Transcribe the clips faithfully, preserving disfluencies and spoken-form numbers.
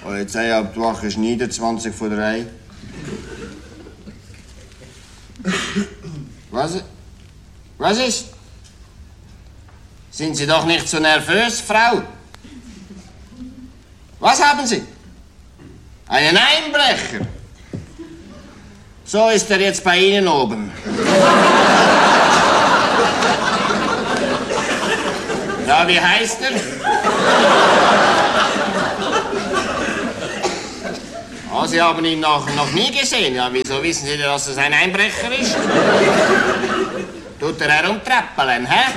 Polizeihauptwache Schnieder, zwanzig vor drei. Was? Was ist? Sind Sie doch nicht so nervös, Frau? Was haben Sie? Einen Einbrecher? So ist er jetzt bei Ihnen oben. Ja, wie heißt er? Oh, Sie haben ihn noch, noch nie gesehen. Ja, wieso wissen Sie, dass es ein Einbrecher ist? Tut er herumtrappeln, hä?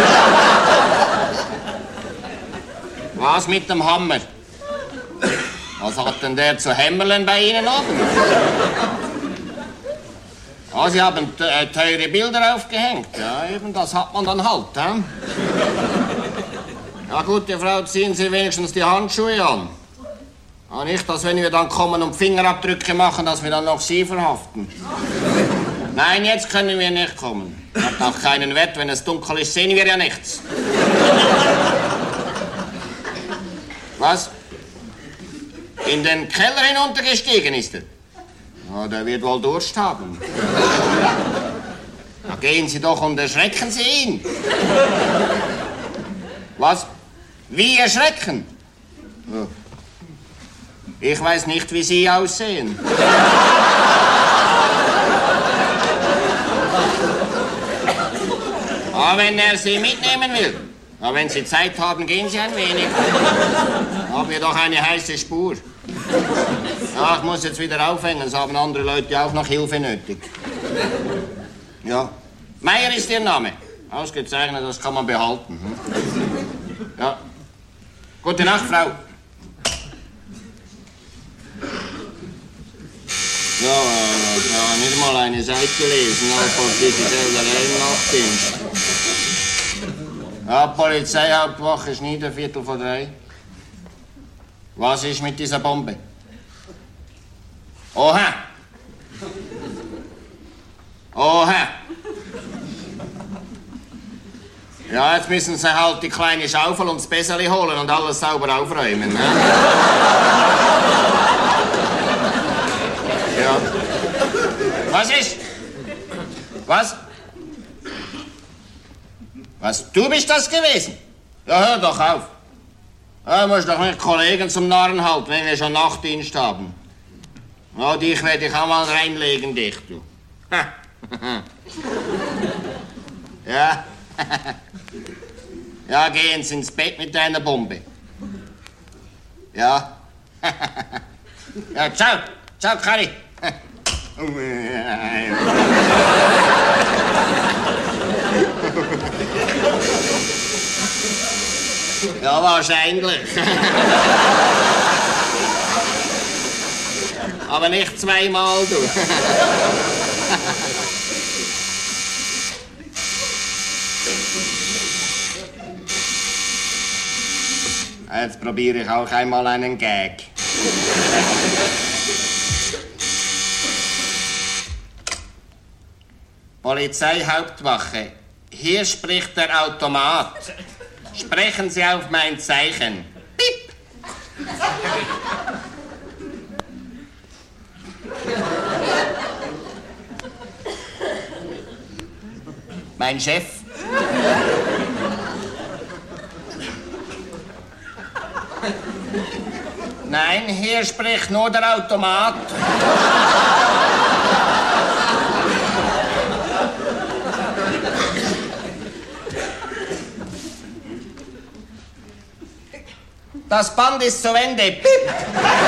Was mit dem Hammer? Was hat denn der zu hämmerlen bei Ihnen oben? Ja, Sie haben äh, teure Bilder aufgehängt. Ja, eben, das hat man dann halt, hä? Ja, gute Frau, ziehen Sie wenigstens die Handschuhe an. Ja, nicht, dass wenn wir dann kommen und Fingerabdrücke machen, dass wir dann noch Sie verhaften. Nein, jetzt können wir nicht kommen. Hat auch keinen Wert, wenn es dunkel ist, sehen wir ja nichts. Was? In den Keller hinuntergestiegen ist er? Ja, der wird wohl Durst haben. Na, gehen Sie doch und erschrecken Sie ihn. Was? Wie erschrecken? Ja. Ich weiß nicht, wie Sie aussehen. Aber wenn er Sie mitnehmen will, aber wenn Sie Zeit haben, gehen Sie ein wenig. Haben wir doch eine heiße Spur. Ja, ich muss jetzt wieder aufhängen, es haben andere Leute auch noch Hilfe nötig. Ja. Meier ist Ihr Name. Ausgezeichnet, das kann man behalten. Hm? Ja. Gute Nacht, Frau. Ja, äh, ja, nicht mal eine Seite lesen, aber diese selber Nachtdienst. Ja, Polizeihauptwache Schnieder, Viertel vor drei. Was ist mit dieser Bombe? Oha! Oha! Ja, jetzt müssen Sie halt die kleine Schaufel und das Besserli holen und alles sauber aufräumen. Ne? Ja. Was ist? Was? Was? Du bist das gewesen? Ja, hör doch auf. Ja, du musst doch nicht Kollegen zum Narren halten, wenn wir schon Nachtdienst haben. Ja, dich werde ich auch mal reinlegen, dich, du. Ja. Ja, gehen Sie ins Bett mit deiner Bombe. Ja. Ja, ciao. Ciao, Kari. Ja, wahrscheinlich. Aber nicht zweimal, du. Jetzt probiere ich auch einmal einen Gag. Polizeihauptwache, hier spricht der Automat. Sprechen Sie auf mein Zeichen. Piep! Mein Chef. Nein, hier spricht nur der Automat. Das Band ist zu Ende. Piep!